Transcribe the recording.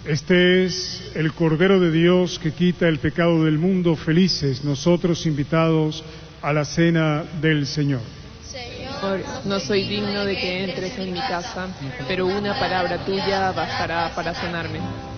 Este es el Cordero de Dios que quita el pecado del mundo. Felices nosotros invitados a la cena del Señor. Señor, no soy digno de que entres en mi casa, pero una palabra tuya bastará para sanarme.